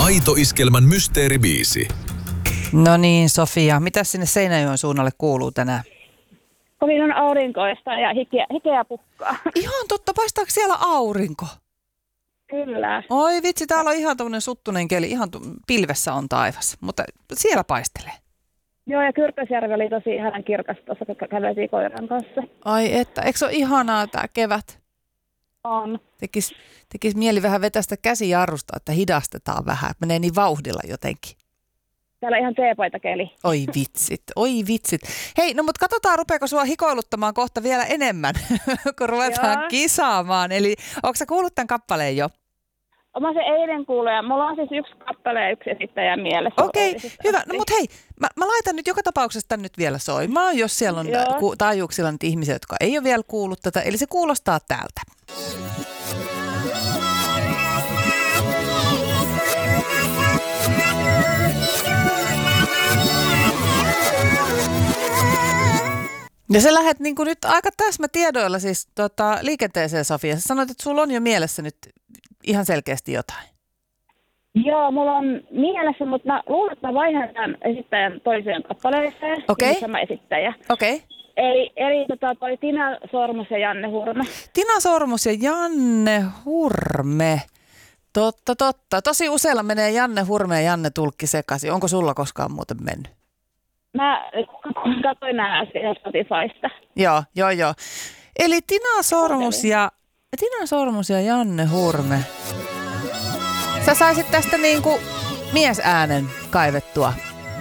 Aito Iskelmän mysteeribiisi. No niin, Sofia. Mitä sinne Seinäjoen suunnalle kuuluu tänään? Kovin on aurinkoista ja hikeä pukkaa. Ihan totta. Paistaako siellä aurinko? Kyllä. Oi vitsi, täällä on ihan tommonen suttunen keli. Ihan pilvessä on taivas. Mutta siellä paistelee. Joo, ja Kyrkösjärvi oli tosi ihanan kirkas tuossa, kun käveltiin koiran kanssa. Ai että, eikö se ole ihanaa tää kevät? On. Tekis mieli vähän vetästä käsijarrusta, että hidastetaan vähän. Menee niin vauhdilla jotenkin. Täällä on ihan teepaitakeli. Oi vitsit. Hei, no mutta katsotaan, rupeako sua hikoiluttamaan kohta vielä enemmän, kun ruvetaan kisaamaan. Eli onko sä kuullut tämän kappaleen jo? Mä se eilen kuullut ja mulla on siis yksi kappale ja yksi esittäjä mielessä. Okei, hyvä. No mutta hei, mä laitan nyt joka tapauksessa tän nyt vielä soimaan, jos siellä on taajuuksilla nyt ihmisiä, jotka ei ole vielä kuullut tätä. Eli se kuulostaa täältä. Ja sä lähdet niin kuin nyt aika täsmätiedoilla siis liikenteeseen, Sofia. Sä sanoit, että sulla on jo mielessä nyt ihan selkeästi jotain. Joo, mulla on mielessä, mutta mä luulen, että mä vaihdan tämän esittäjän toiseen kappaleeseen. Okei. Sama esittäjä. Okei. Eli toi Tina Sormus ja Janne Hurme. Tina Sormus ja Janne Hurme. Totta. Tosi useilla menee Janne Hurme ja Janne Tulkki sekaisin. Onko sulla koskaan muuten mennyt? Mä katsoin nää Spotifysta. Joo. Eli Tina Sormus ja Janne Hurme. Sä saisit tästä niinku miesäänen kaivettua.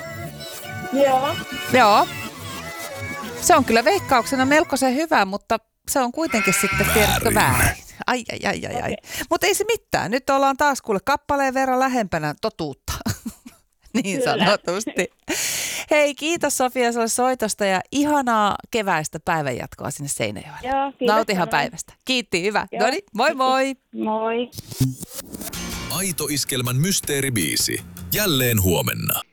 Joo. Se on kyllä veikkauksena melkoisen hyvä, mutta se on kuitenkin sitten tiedätkö väärin. Ai. Okay. Mutta ei se mitään. Nyt ollaan taas kuule kappaleen verran lähempänä totuutta. Niin sanotusti. Hei, kiitos Sofia sulle soitosta ja ihanaa keväistä päivänjatkoa sinne Seinäjoelle. Joo, kiitos. Nautihan päivästä. Kiitti, hyvä. Noniin, moi. Moi. Aito Iskelmän mysteeribiisi. Jälleen huomenna.